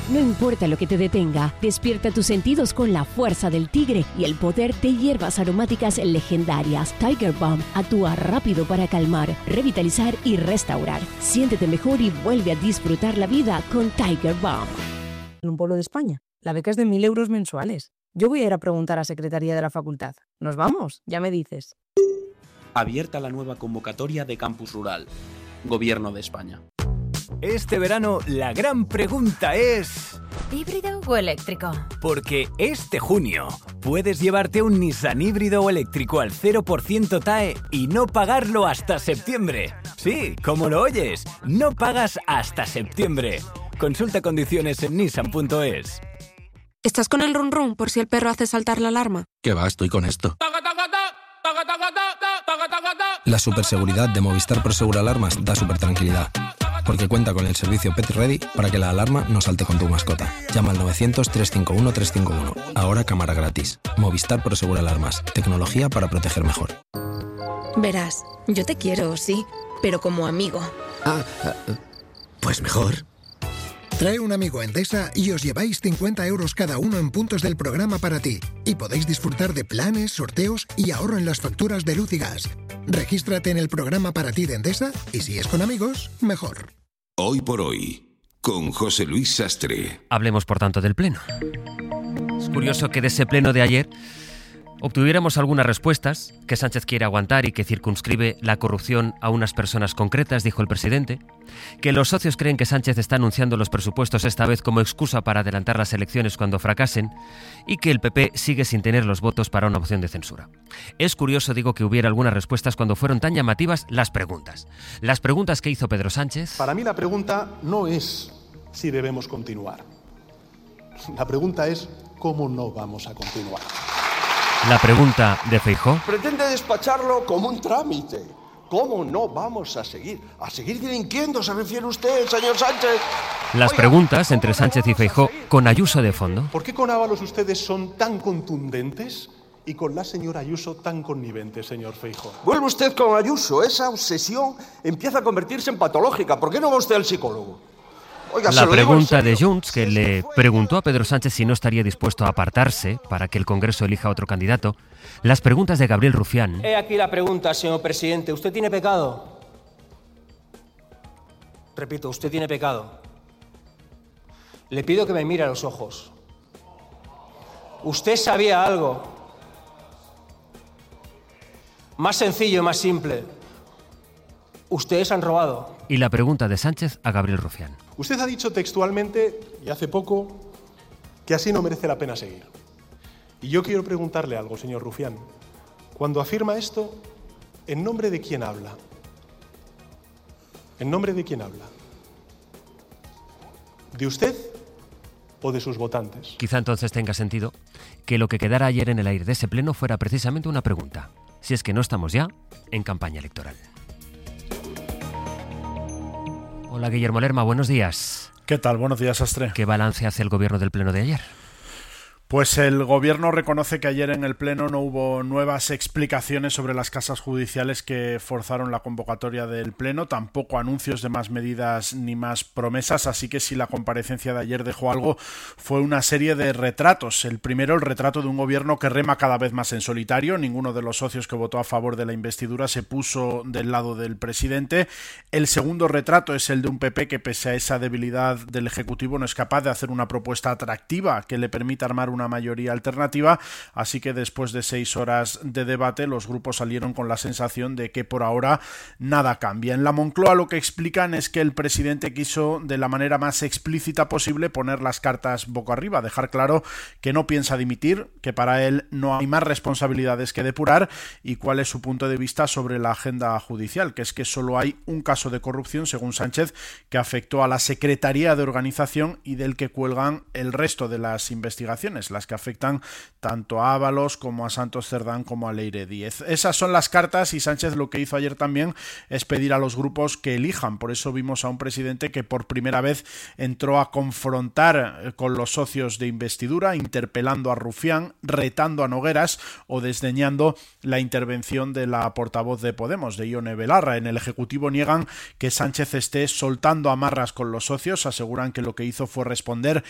No importa lo que te detenga, despierta tus sentidos con la fuerza del tigre y el poder de hierbas aromáticas legendarias. Tiger Balm actúa rápido para calmar, revitalizar y restaurar. Siéntete mejor y vuelve a disfrutar la vida con Tiger Balm. En un pueblo de España, la beca es de 1.000 euros mensuales. Yo voy a ir a preguntar a Secretaría de la Facultad. ¿Nos vamos? Ya me dices. Abierta la nueva convocatoria de Campus Rural. Gobierno de España. Este verano la gran pregunta es... ¿híbrido o eléctrico? Porque este junio puedes llevarte un Nissan híbrido o eléctrico al 0% TAE y no pagarlo hasta septiembre. Sí, como lo oyes, no pagas hasta septiembre. Consulta condiciones en nissan.es. ¿Estás con el run run por si el perro hace saltar la alarma? ¿Qué va? Estoy con esto. La superseguridad de Movistar Prosegur Alarmas da súper tranquilidad, porque cuenta con el servicio Pet Ready para que la alarma no salte con tu mascota. Llama al 900-351-351. Ahora cámara gratis. Movistar Prosegur Alarmas. Tecnología para proteger mejor. Verás, yo te quiero, sí, pero como amigo. Pues mejor. Trae un amigo a Endesa y os lleváis 50 euros cada uno en puntos del programa para ti. Y podéis disfrutar de planes, sorteos y ahorro en las facturas de luz y gas. Regístrate en el programa para ti de Endesa y si es con amigos, mejor. Hoy por hoy, con José Luis Sastre. Hablemos, por tanto, del pleno. Es curioso que de ese pleno de ayer obtuviéramos algunas respuestas, que Sánchez quiere aguantar y que circunscribe la corrupción a unas personas concretas, dijo el presidente, que los socios creen que Sánchez está anunciando los presupuestos esta vez como excusa para adelantar las elecciones cuando fracasen y que el PP sigue sin tener los votos para una moción de censura. Es curioso, digo, que hubiera algunas respuestas cuando fueron tan llamativas las preguntas. Las preguntas que hizo Pedro Sánchez... Para mí la pregunta no es si debemos continuar. La pregunta es cómo no vamos a continuar. La pregunta de Feijóo. Pretende despacharlo como un trámite. ¿Cómo no vamos a seguir? ¿A seguir delinquiendo se refiere usted, señor Sánchez? Las preguntas entre Sánchez y Feijóo con Ayuso de fondo. ¿Por qué con Ábalos ustedes son tan contundentes y con la señora Ayuso tan conniventes, señor Feijóo? Vuelve usted con Ayuso. Esa obsesión empieza a convertirse en patológica. ¿Por qué no va usted al psicólogo? Oiga, la pregunta de Junts, que le preguntó a Pedro Sánchez si no estaría dispuesto a apartarse para que el Congreso elija otro candidato. Las preguntas de Gabriel Rufián. He aquí la pregunta, señor presidente. ¿Usted tiene pecado? Repito, ¿usted tiene pecado? Le pido que me mire a los ojos. ¿Usted sabía algo? Más sencillo y más simple. Ustedes han robado. Y la pregunta de Sánchez a Gabriel Rufián. Usted ha dicho textualmente, y hace poco, que así no merece la pena seguir. Y yo quiero preguntarle algo, señor Rufián. Cuando afirma esto, ¿en nombre de quién habla? ¿En nombre de quién habla? ¿De usted o de sus votantes? Quizá entonces tenga sentido que lo que quedara ayer en el aire de ese pleno fuera precisamente una pregunta. Si es que no estamos ya en campaña electoral. Hola, Guillermo Lerma, buenos días. ¿Qué tal? Buenos días, Sastre. ¿Qué balance hace el gobierno del pleno de ayer? Pues el gobierno reconoce que ayer en el pleno no hubo nuevas explicaciones sobre las casas judiciales que forzaron la convocatoria del pleno, tampoco anuncios de más medidas ni más promesas, así que si la comparecencia de ayer dejó algo fue una serie de retratos. El primero, el retrato de un gobierno que rema cada vez más en solitario. Ninguno de los socios que votó a favor de la investidura se puso del lado del presidente. El segundo retrato es el de un PP que, pese a esa debilidad del Ejecutivo, no es capaz de hacer una propuesta atractiva que le permita armar una mayoría alternativa, así que después de 6 horas de debate los grupos salieron con la sensación de que por ahora nada cambia. En la Moncloa lo que explican es que el presidente quiso de la manera más explícita posible poner las cartas boca arriba, dejar claro que no piensa dimitir, que para él no hay más responsabilidades que depurar y cuál es su punto de vista sobre la agenda judicial, que es que solo hay un caso de corrupción, según Sánchez, que afectó a la Secretaría de Organización y del que cuelgan el resto de las investigaciones, las que afectan tanto a Ábalos como a Santos Cerdán como a Leire Díez. Esas son las cartas y Sánchez lo que hizo ayer también es pedir a los grupos que elijan. Por eso vimos a un presidente que por primera vez entró a confrontar con los socios de investidura, interpelando a Rufián, retando a Nogueras o desdeñando la intervención de la portavoz de Podemos, de Ione Belarra. En el Ejecutivo niegan que Sánchez esté soltando amarras con los socios, aseguran que lo que hizo fue responder